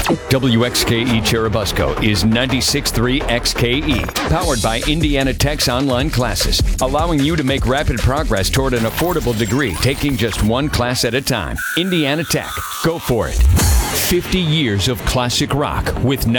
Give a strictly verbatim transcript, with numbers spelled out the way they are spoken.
W X K E Churubusco is ninety-six point three X K E, powered by Indiana Tech's online classes, allowing you to make rapid progress toward an affordable degree, taking just one class at a time. Indiana Tech. Go for it. fifty years of classic rock with